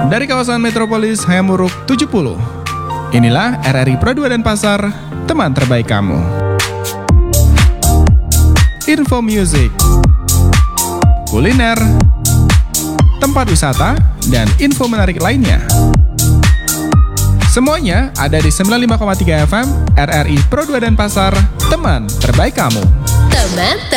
Dari kawasan metropolis Hayamuruk 70. Inilah RRI Pro 2 Denpasar, teman terbaik kamu. Info music, kuliner, tempat wisata, dan info menarik lainnya. Semuanya ada di 95,3 FM RRI Pro 2 Denpasar, teman terbaik kamu. Teman